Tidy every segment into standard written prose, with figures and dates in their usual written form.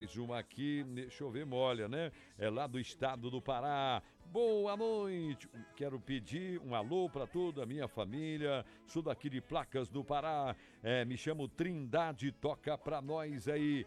mais uma aqui, deixa eu ver, molha, né? É lá do estado do Pará. Boa noite, quero pedir um alô para toda a minha família, sou daqui de Placas do Pará, me chamo Trindade, toca pra nós aí,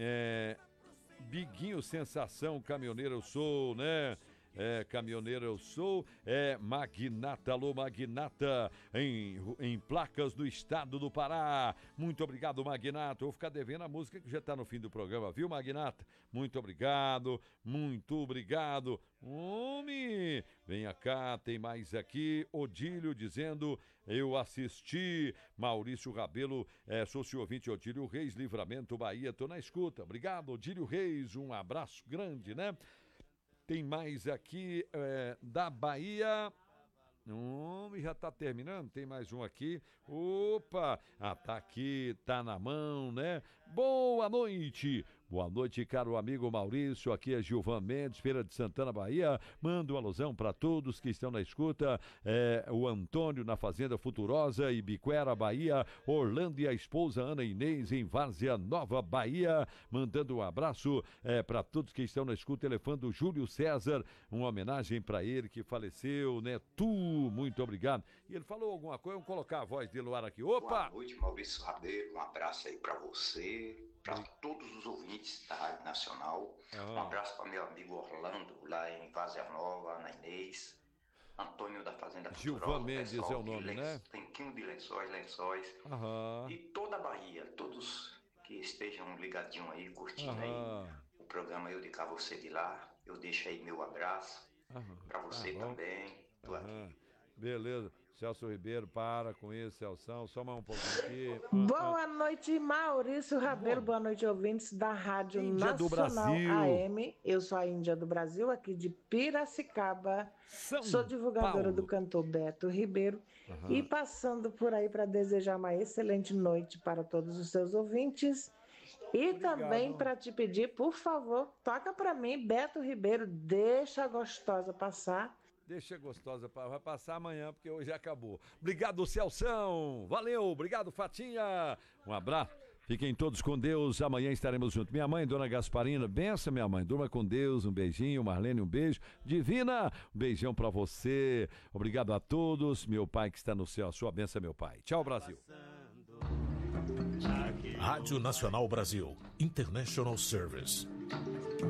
Biguinho Sensação, caminhoneiro eu sou, né? Caminhoneiro eu sou, Magnata, alô Magnata, em Placas do estado do Pará. Muito obrigado, Magnata. Eu vou ficar devendo a música que já tá no fim do programa, viu, Magnata? Muito obrigado, muito obrigado. Homem, venha cá, tem mais aqui. Odílio dizendo, eu assisti. Maurício Rabelo, sócio ouvinte Odílio Reis, Livramento, Bahia, tô na escuta. Obrigado, Odílio Reis, um abraço grande, né? Tem mais aqui da Bahia. Já tá terminando, tem mais um aqui. Opa, tá aqui, tá na mão, né? Boa noite. Boa noite, caro amigo Maurício. Aqui é Gilvan Mendes, Feira de Santana, Bahia. Mando uma alusão para todos que estão na escuta. O Antônio na Fazenda Futurosa, Ibiquera, Bahia. Orlando e a esposa Ana Inês em Várzea Nova, Bahia. Mandando um abraço para todos que estão na escuta. Elefando Júlio César, uma homenagem para ele que faleceu, né? Muito obrigado. E ele falou alguma coisa, vamos colocar a voz dele no ar aqui. Opa! Boa noite, Maurício Rabelo. Um abraço aí para você, para todos os ouvintes da Rádio Nacional. Um abraço para meu amigo Orlando, lá em Várzea Nova, Ana Inês. Antônio da Fazenda Futurosa. Gilvan Mendes é o nome, né? Tanquinho de Lençóis. E toda a Bahia, todos que estejam ligadinhos aí, curtindo aí o programa Eu de Cá, Você de Lá. Eu deixo aí meu abraço para você também. Tô aqui. Beleza. Celso Ribeiro, para com isso, Celção. Só mais um pouquinho aqui. Boa noite, Maurício Rabelo. Boa noite, ouvintes da Rádio Índia Nacional do Brasil. AM. Eu sou a Índia do Brasil, aqui de Piracicaba. Sou divulgadora do cantor Beto Ribeiro. E passando por aí para desejar uma excelente noite para todos os seus ouvintes. E também para te pedir, por favor, toca para mim, Beto Ribeiro, deixa a gostosa passar. Deixa gostosa, vai passar amanhã, porque hoje acabou. Obrigado, Celção. Valeu, obrigado, Fatinha. Um abraço. Fiquem todos com Deus, amanhã estaremos juntos. Minha mãe, Dona Gasparina, benção, minha mãe. Durma com Deus, um beijinho. Marlene, um beijo. Divina, um beijão pra você. Obrigado a todos. Meu pai que está no céu, a sua benção, meu pai. Tchau, Brasil. Rádio Nacional Brasil, International Service.